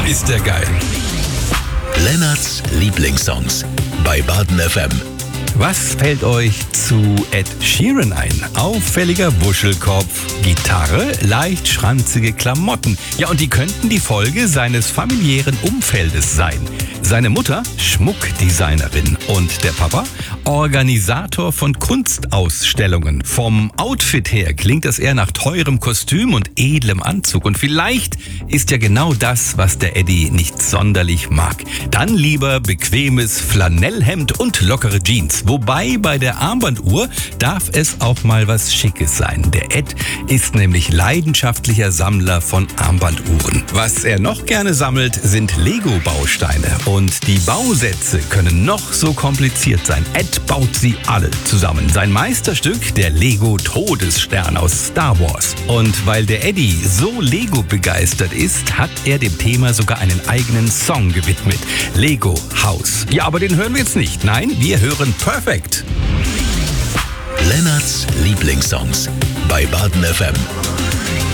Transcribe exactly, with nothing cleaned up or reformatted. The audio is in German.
ist der geil. Lennarts Lieblingssongs bei Baden F M. Was fällt euch zu Ed Sheeran ein? Auffälliger Wuschelkopf, Gitarre, leicht schranzige Klamotten. Ja, und die könnten die Folge seines familiären Umfeldes sein. Seine Mutter, Schmuckdesignerin, und der Papa, Organisator von Kunstausstellungen. Vom Outfit her klingt es eher nach teurem Kostüm und edlem Anzug. Und vielleicht ist ja genau das, was der Eddie nicht sonderlich mag. Dann lieber bequemes Flanellhemd und lockere Jeans. Wobei bei der Armbanduhr darf es auch mal was Schickes sein. Der Ed ist nämlich leidenschaftlicher Sammler von Armbanduhren. Was er noch gerne sammelt, sind Lego-Bausteine. Und die Bausätze können noch so kompliziert sein. Ed baut sie alle zusammen. Sein Meisterstück, der Lego-Todesstern aus Star Wars. Und weil der Eddie so Lego begeistert ist, hat er dem Thema sogar einen eigenen Song gewidmet. Lego House. Ja, aber den hören wir jetzt nicht. Nein, wir hören Perfect. Lennarts Lieblingssongs bei Baden F M.